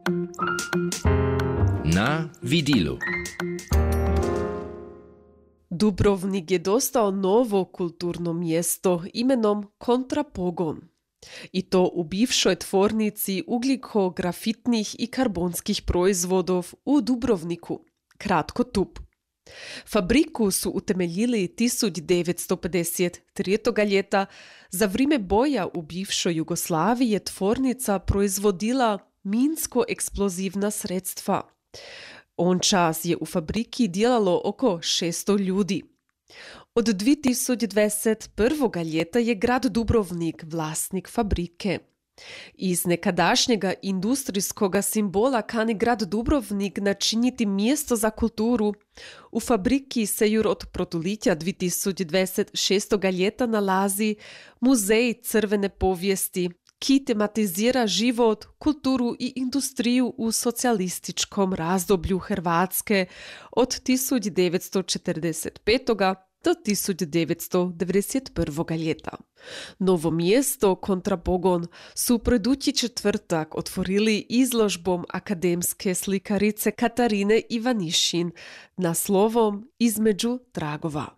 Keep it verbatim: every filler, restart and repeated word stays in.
Na vidilu. Dubrovnik je dostao novo kulturno mjesto imenom Kontrapogon. I to u bivšoj tvornici ugljiko-grafitnih i karbonskih proizvodov u Dubrovniku, kratko T U P. Fabriku su utemeljili tisuć devetsto pedeset tri. ljeta. Za vrijeme boja u bivšoj Jugoslaviji je tvornica proizvodila minsko-eksplozivna sredstva. On čas je u fabriki djelalo oko šesto ljudi. Od dvije tisuće dvadeset prve. ljeta je grad Dubrovnik vlasnik fabrike. Iz nekadašnjega industrijskog simbola kani grad Dubrovnik načiniti mjesto za kulturu. U fabriki se jur od protulitja dvije tisuće dvadeset šeste. ljeta nalazi muzej crvene povijesti, ki tematizira život, kulturu i industriju u socijalističkom razdoblju Hrvatske od tisuć devetsto četrdeset pete. do tisuć devetsto devedeset prve. ljeta. Novo mjesto Kontrapogon su predući četvrtak otvorili izložbom akademske slikarice Katarine Ivanišin naslovom Između tragova.